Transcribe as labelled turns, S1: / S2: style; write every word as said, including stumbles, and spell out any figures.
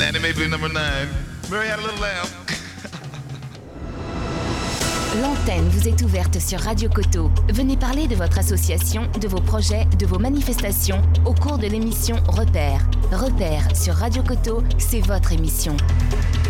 S1: Nanny Mabley number nine. Mary had a little lamb.
S2: L'antenne vous est ouverte sur Radio Coteau. Venez parler de votre association, de vos projets, de vos manifestations au cours de l'émission Repère. Repère sur Radio Coteau, c'est votre émission.